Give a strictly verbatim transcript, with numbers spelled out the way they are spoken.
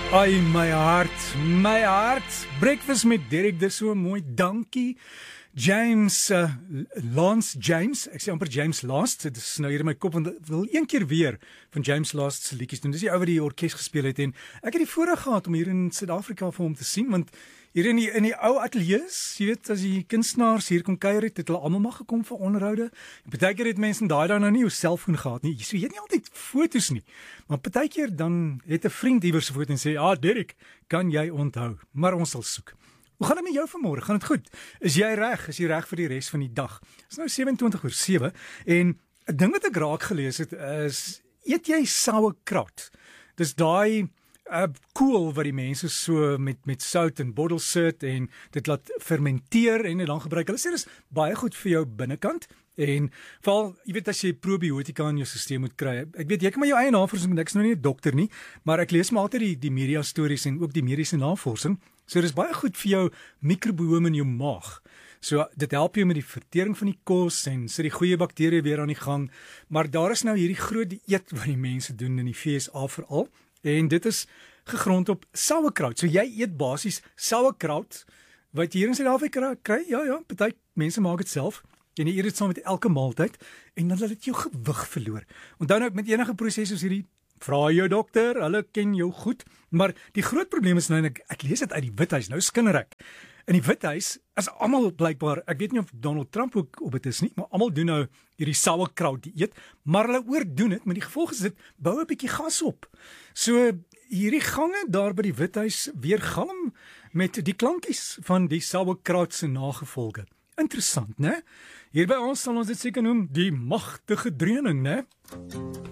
Ai, my hart, my hart. Breakfast met Derek, dis so mooi, dankie. James, uh, Lance James, ek sê amper James Last, dit is nou hier in my kop, want ek wil een keer weer van James Last se liedjies doen. Dis die ou wat die orkes gespeel het, en ek het die voorreg gehad om hier in Suid-Afrika vir hom te sien, want hier in die, in die ou ateljees, jy weet, as die kunstenaars hier kom kuier het, het hulle almal maar gekom vir onderhoude. En partykeer het mense daai daai nou nie jou selfoon gehad nie. So jy het nie altyd foto's nie. Maar partykeer dan het 'n vriend iewers 'n foto en sê, "Ah, Derek, kan jy onthou?" Maar ons sal soek. Hoe gaan dit met jou vanmôre? Gaan dit goed? Is jy reg? Is jy reg vir die res van die dag? Dit is nou sewe en twintig oor sewe en 'n ding wat ek raak gelees het is, eet jy sauerkraut? Dis daai uh, kool wat die mense so met met sout en bottels sit en dit laat fermenteer en dit dan gebruik. Hulle sê dis baie goed vir jou binnekant. En veral, jy weet, as jy probiotika in jou stelsel moet kry. Ek weet jy kan maar jou eie navorsing doen. Ek is nou nie 'n dokter nie, maar ek lees maar altyd die die media stories en ook die mediese navorsing. So dis baie goed vir jou mikrobiome in jou maag. So dit help jou met die vertering van die kos en sit die goeie bakterieë weer aan die gang. Maar daar is nou hierdie groot dieet wat die mense doen in die V S A veral, en dit is gegrond op sauerkraut. So jy eet basies sauerkraut wat jy hier in Suid-Afrika kry. Ja ja, party mense maak dit self. En jy eet dit saam met elke maaltyd en dan laat dit jou gewig verloor. Onthou nou, met enige proses soos hierdie, vra jou dokter, hulle ken jou goed, maar die groot probleem is nou, ek, ek lees dit uit die Withuis, nou skinder ek. In die Withuis is almal blykbaar, ek weet nie of Donald Trump ook op dit is nie, maar almal doen nou hierdie sauerkraut dieet, maar hulle oordoen dit, met die gevolg is dit bou 'n bietjie gas op. So hierdie gange daar by die Withuis weer galm met die klankies van die sauerkraut se nagevolge. Interessant, né? Hier by ons sal ons dit seker noem die magtige dreuning, né?